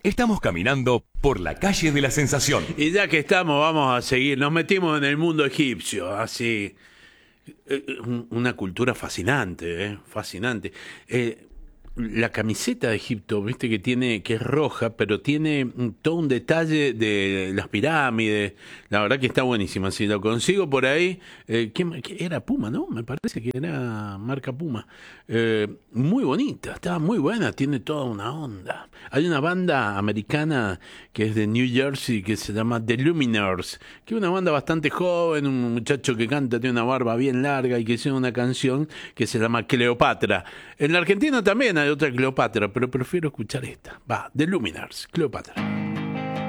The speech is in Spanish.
Estamos caminando por la calle de la sensación. Y ya que estamos, vamos a seguir. Nos metimos en el mundo egipcio, así. Una cultura fascinante, fascinante. La camiseta de Egipto, viste que es roja, pero tiene todo un detalle de las pirámides. La verdad que está buenísima. Si lo consigo por ahí, ¿qué era? Puma, ¿no? Me parece que era marca Puma. Muy bonita, está muy buena, tiene toda una onda. Hay una banda americana que es de New Jersey que se llama The Lumineers, que es una banda bastante joven, un muchacho que canta, tiene una barba bien larga y que hizo una canción que se llama Cleopatra. En la Argentina también hay otra Cleopatra, pero prefiero escuchar esta. Va, The Lumineers, Cleopatra.